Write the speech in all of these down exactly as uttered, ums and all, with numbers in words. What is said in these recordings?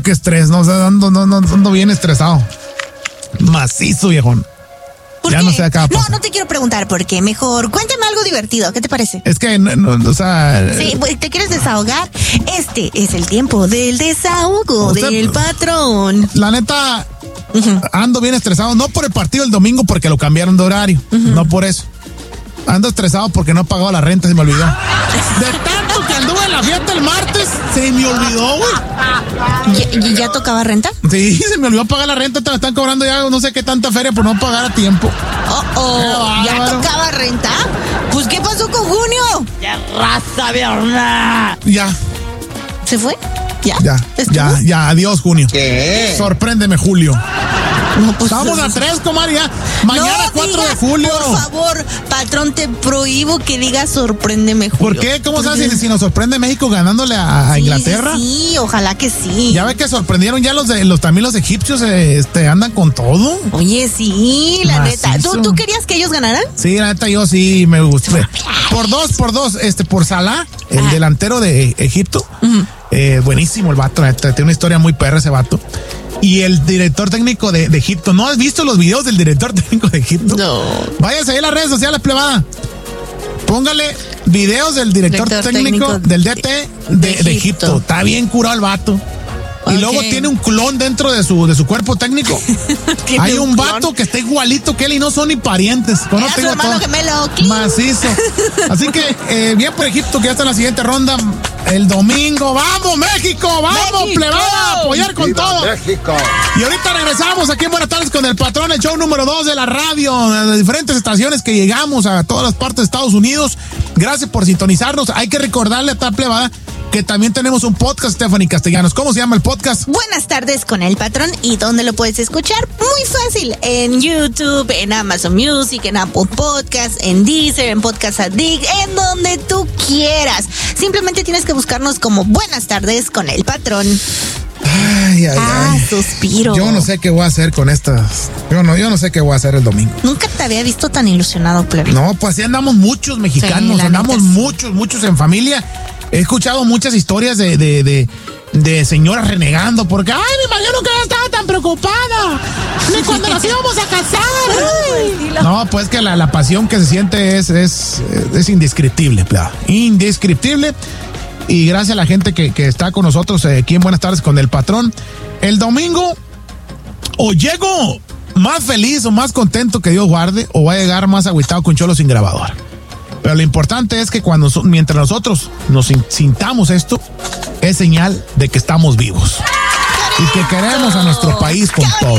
qué estrés, no, o sea, ando, no, no, ando bien estresado. Macizo, viejón. ¿Por ya qué? no sé acá. No, no te quiero preguntar por qué. Mejor cuéntame algo divertido. ¿Qué te parece? Es que, no, no, o sea. Sí, ¿te quieres desahogar? Este es el tiempo del desahogo Usted, del patrón. La neta, uh-huh. ando bien estresado. No por el partido del domingo porque lo cambiaron de horario. Uh-huh. No por eso. Ando estresado porque no he pagado la renta, se me olvidó. De tanto que anduve en la fiesta el martes, se me olvidó, güey. ¿Y ya tocaba renta? Sí, se me olvidó pagar la renta, te están cobrando ya no sé qué tanta feria por no pagar a tiempo. Oh, oh, ¿ya bárbaro. Tocaba renta? Pues, ¿qué pasó con Junio? ¡Ya raza, verdad! Ya. ¿Se fue? ¿Ya? Ya, ya, ya, adiós, Junio. ¿Qué? Sorpréndeme, Julio. No, pues, Estamos a tres, comadre, ya. Mañana no cuatro digas, de julio. Por favor, patrón, te prohíbo que digas sorpréndeme, Julio. ¿Por qué? ¿Cómo sabes si, si nos sorprende México ganándole a, a sí, Inglaterra? Sí, sí, ojalá que sí. Ya ve que sorprendieron ya los de los también los egipcios eh, este andan con todo. Oye, sí, la Macizo. neta. ¿Tú, ¿Tú querías que elí ganaran? Sí, la neta yo sí me gustó. Por dos, por dos, este, por Salah, el ah. delantero de Egipto. Uh-huh. Eh, buenísimo el vato, neta, tiene una historia muy perra ese vato. Y el director técnico de, de Egipto. ¿No has visto los videos del director técnico de Egipto? No. Váyase ahí a las redes sociales, plebada. Póngale videos del director, director técnico, técnico del D T de, de, Egipto. de Egipto. Está bien curado el vato. Okay. Y luego tiene un clon dentro de su, de su cuerpo técnico. Hay un, un vato que está igualito que él y no son ni parientes. Con su hermano gemelo. Macizo. Así que, eh, bien por Egipto, que ya está en la siguiente ronda. El domingo. ¡Vamos, México! ¡Vamos, México! Plebada! A apoyar con ¡Viva todo. México! Y ahorita regresamos aquí en Buenas Tardes con el patrón, el show número dos de la radio, de las diferentes estaciones que llegamos a todas las partes de Estados Unidos. Gracias por sintonizarnos. Hay que recordarle a esta plebada que también tenemos un podcast, Stephanie Castellanos. ¿Cómo se llama el podcast? Buenas tardes con el patrón. ¿Y dónde lo puedes escuchar? Muy fácil. En YouTube, en Amazon Music, en Apple Podcasts, en Deezer, en Podcast Addict, en donde tú quieras. Simplemente tienes que buscarnos como Buenas tardes con el patrón. Ay, ay, ah, ay. suspiro. Yo no sé qué voy a hacer con estas. Yo no, yo no sé qué voy a hacer el domingo. Nunca te había visto tan ilusionado, plebe. No, pues así andamos muchos mexicanos, sí, andamos neta. muchos, muchos en familia. He escuchado muchas historias de, de, de, de señoras renegando porque, ay, mi marido nunca estaba tan preocupada, ni cuando nos íbamos a casar. Ay. No, pues que la, la pasión que se siente es, es, es indescriptible, playa. Indescriptible. Y gracias a la gente que, que está con nosotros eh, aquí en Buenas Tardes con el patrón. El domingo o llego más feliz o más contento que Dios guarde, o va a llegar más agüitado con cholo sin grabadora. Pero lo importante es que cuando mientras nosotros nos sintamos esto, es señal de que estamos vivos. Y que queremos a nuestro país con todo.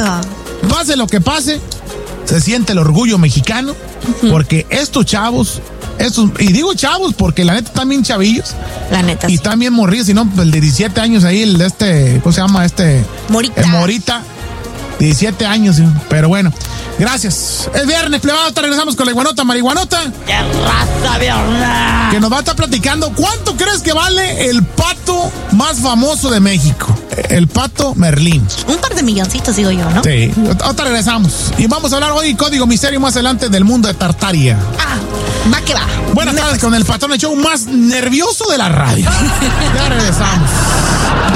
Pase lo que pase, se siente el orgullo mexicano, uh-huh. porque estos chavos, estos, y digo chavos porque la neta están bien chavillos. La neta. Y sí. están bien morridos, sino el de diecisiete años ahí, el de este, ¿cómo se llama? Este. Morita. El Morita. diecisiete años, pero bueno. Gracias. Es viernes, plebado, te regresamos con la iguanota, marihuanota. ¡Qué raza, verdad! Que nos va a estar platicando cuánto crees que vale el pato más famoso de México. El pato Merlín. Un par de milloncitos, digo yo, ¿no? Sí. Ahorita regresamos. Y vamos a hablar hoy, código misterio, más adelante del mundo de Tartaria. Ah, va que va. Buenas tardes con el patrón, el show más nervioso de la radio. Ya regresamos.